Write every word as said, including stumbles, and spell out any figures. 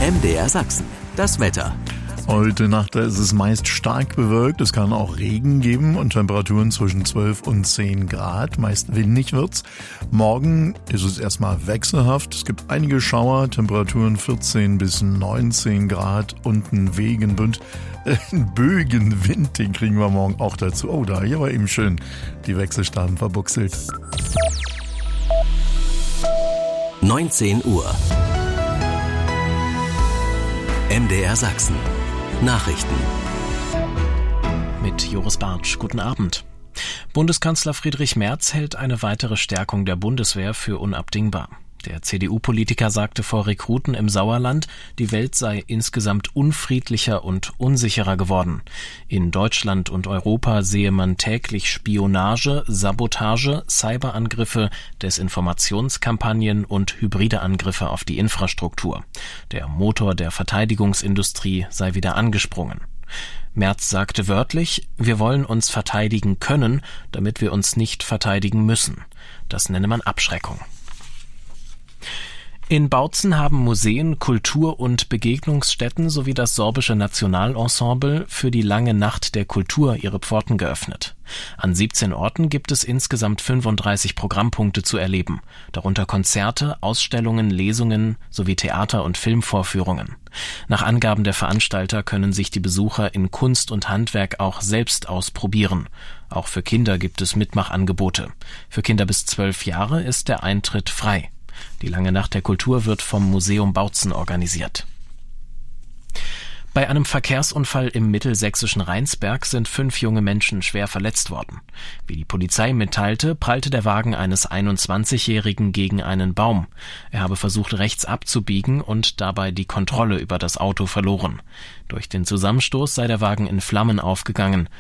M D R Sachsen, das Wetter. Heute Nacht ist es meist stark bewölkt, es kann auch Regen geben und Temperaturen zwischen zwölf und zehn Grad, meist windig wird's. Morgen ist es erstmal wechselhaft, es gibt einige Schauer, Temperaturen vierzehn bis neunzehn Grad und ein Wegenwind, äh, ein Bögenwind, den kriegen wir morgen auch dazu. Oh, da hier war eben schön die Wechselstaben verbuchselt. neunzehn Uhr. M D R Sachsen. Nachrichten. Mit Joris Bartsch. Guten Abend. Bundeskanzler Friedrich Merz hält eine weitere Stärkung der Bundeswehr für unabdingbar. Der C D U-Politiker sagte vor Rekruten im Sauerland, die Welt sei insgesamt unfriedlicher und unsicherer geworden. In Deutschland und Europa sehe man täglich Spionage, Sabotage, Cyberangriffe, Desinformationskampagnen und hybride Angriffe auf die Infrastruktur. Der Motor der Verteidigungsindustrie sei wieder angesprungen. Merz sagte wörtlich, wir wollen uns verteidigen können, damit wir uns nicht verteidigen müssen. Das nenne man Abschreckung. In Bautzen haben Museen, Kultur- und Begegnungsstätten sowie das Sorbische Nationalensemble für die lange Nacht der Kultur ihre Pforten geöffnet. An siebzehn Orten gibt es insgesamt fünfunddreißig Programmpunkte zu erleben, darunter Konzerte, Ausstellungen, Lesungen sowie Theater- und Filmvorführungen. Nach Angaben der Veranstalter können sich die Besucher in Kunst und Handwerk auch selbst ausprobieren. Auch für Kinder gibt es Mitmachangebote. Für Kinder bis zwölf Jahre ist der Eintritt frei. Die lange Nacht der Kultur wird vom Museum Bautzen organisiert. Bei einem Verkehrsunfall im mittelsächsischen Rheinsberg sind fünf junge Menschen schwer verletzt worden. Wie die Polizei mitteilte, prallte der Wagen eines einundzwanzigjährigen gegen einen Baum. Er habe versucht, rechts abzubiegen und dabei die Kontrolle über das Auto verloren. Durch den Zusammenstoß sei der Wagen in Flammen aufgegangen.